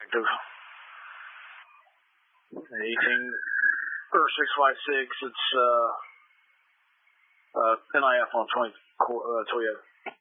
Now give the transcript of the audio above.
active. Anything or 656, it's NIF on Toyota.